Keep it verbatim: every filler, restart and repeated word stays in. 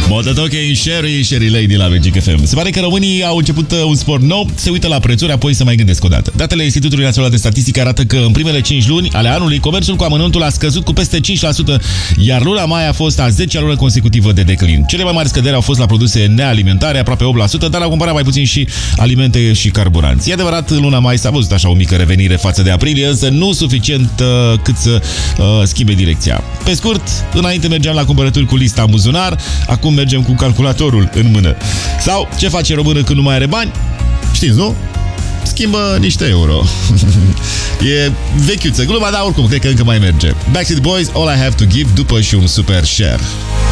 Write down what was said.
Mototoke în Sherry, Sherry Lady la Magic F M. Se pare că românii au început un sport nou, se uită la prețuri, apoi se mai gândesc o dată. Datele Institutului Național de Statistică arată că în primele cinci luni ale anului, comerțul cu amănuntul a scăzut cu peste cinci la sută, iar luna mai a fost a zecea lună consecutivă de declin. Cele mai mari scăderi au fost la produse nealimentare, aproape opt la sută, dar au cumpărat mai puțin și alimente și carburanți. E adevărat, în luna mai s-a văzut așa o mică revenire față de aprilie, însă nu suficient uh, cât să uh, schimbe direcția. Pe scurt, înainte mergeam la cumpărături cu lista în buzunar, acum mergem cu calculatorul în mână. Sau, ce face românul când nu mai are bani? Știți, nu? Schimbă niște euro. E vechiuță gluma, dar oricum cred că încă mai merge. Backstreet Boys, All I Have to Give, după și un super share.